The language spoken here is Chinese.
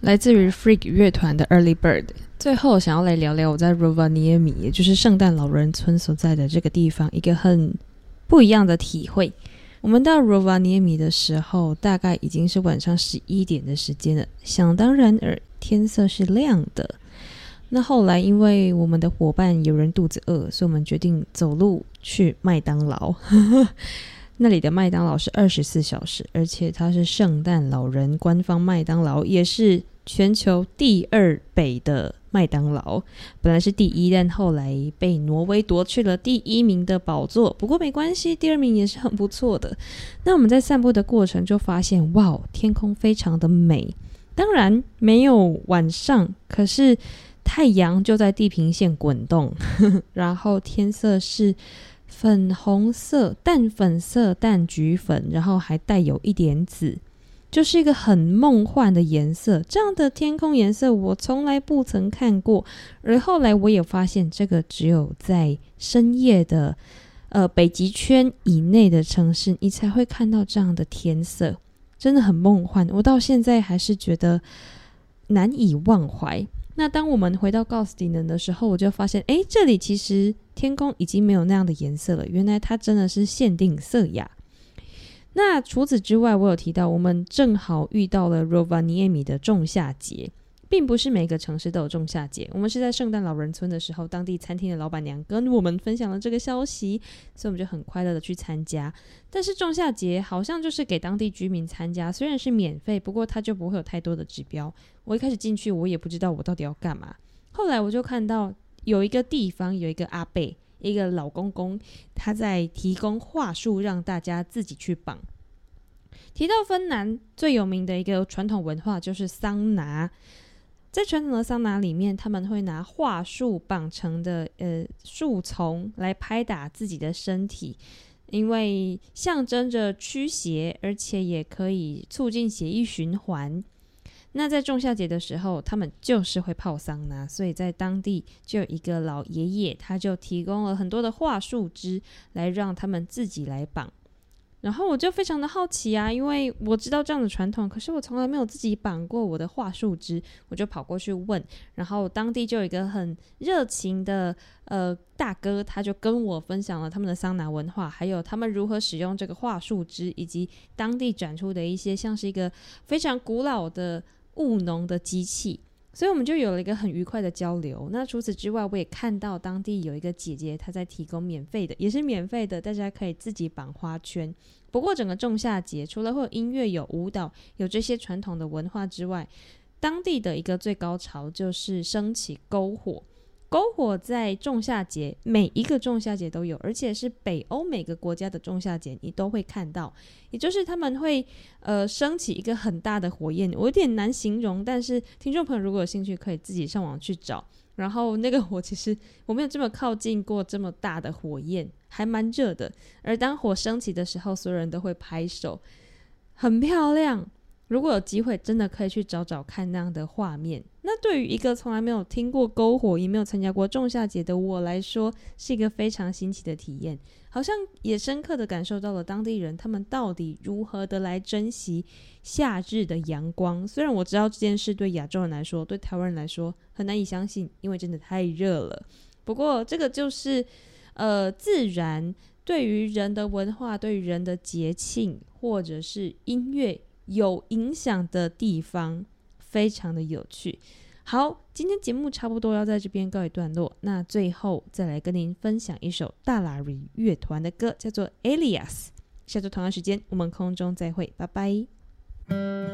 来自于 Freak 乐团的 Early Bird。 最后想要来聊聊我在 Rovaniemi 也就是圣诞老人村所在的这个地方一个很不一样的体会。我们到 Rovaniemi 的时候大概已经是晚上11点的时间了，想当然尔天色是亮的。那后来因为我们的伙伴有人肚子饿，所以我们决定走路去麦当劳那里的麦当劳是24小时，而且它是圣诞老人官方麦当劳，也是全球第2北的麦当劳。本来是第1，但后来被挪威夺去了第1名的宝座，不过没关系，第2名也是很不错的。那我们在散步的过程就发现，哇，天空非常的美，当然没有晚上，可是太阳就在地平线滚动然后天色是粉红色、淡粉色、淡橘粉，然后还带有一点紫，就是一个很梦幻的颜色。这样的天空颜色我从来不曾看过，而后来我也发现这个只有在深夜的北极圈以内的城市你才会看到这样的天色，真的很梦幻，我到现在还是觉得难以忘怀。那当我们回到告斯迪能的时候，我就发现这里其实天空已经没有那样的颜色了，原来它真的是限定色雅。那除此之外，我有提到我们正好遇到了 Rovaniemi 的仲夏节，并不是每个城市都有仲夏节。我们是在圣诞老人村的时候，当地餐厅的老板娘跟我们分享了这个消息，所以我们就很快乐的去参加。但是仲夏节好像就是给当地居民参加，虽然是免费，不过它就不会有太多的指标。我一开始进去我也不知道我到底要干嘛，后来我就看到有一个地方有一个阿伯，一个老公公，他在提供话术让大家自己去绑。提到芬兰最有名的一个传统文化就是桑拿，在传统的桑拿里面，他们会拿桦树绑成的树丛来拍打自己的身体，因为象征着驱邪，而且也可以促进血液循环。那在仲夏节的时候，他们就是会泡桑拿，所以在当地就有一个老爷爷，他就提供了很多的桦树枝来让他们自己来绑。然后我就非常的好奇啊，因为我知道这样的传统，可是我从来没有自己绑过我的桦树枝，我就跑过去问，然后当地就有一个很热情的大哥，他就跟我分享了他们的桑拿文化，还有他们如何使用这个桦树枝，以及当地展出的一些像是一个非常古老的务农的机器，所以我们就有了一个很愉快的交流。那除此之外，我也看到当地有一个姐姐，她在提供免费的，也是免费的，大家可以自己绑花圈。不过整个仲夏节除了会有音乐、有舞蹈、有这些传统的文化之外，当地的一个最高潮就是升起篝火。篝火在仲夏节，每一个仲夏节都有，而且是北欧每个国家的仲夏节你都会看到，也就是他们会升起一个很大的火焰，我有点难形容，但是听众朋友如果有兴趣可以自己上网去找。然后那个火其实我没有这么靠近过这么大的火焰，还蛮热的，而当火升起的时候，所有人都会拍手，很漂亮。如果有机会真的可以去找找看那样的画面。那对于一个从来没有听过篝火也没有参加过仲夏节的我来说，是一个非常新奇的体验，好像也深刻的感受到了当地人他们到底如何的来珍惜夏日的阳光。虽然我知道这件事对亚洲人来说，对台湾人来说很难以相信，因为真的太热了，不过这个就是自然对于人的文化，对于人的节庆或者是音乐有影响的地方，非常的有趣。好，今天节目差不多要在这边告一段落，那最后再来跟您分享一首大拉瑞乐团的歌，叫做 Elias。 下周同样时间我们空中再会，拜拜。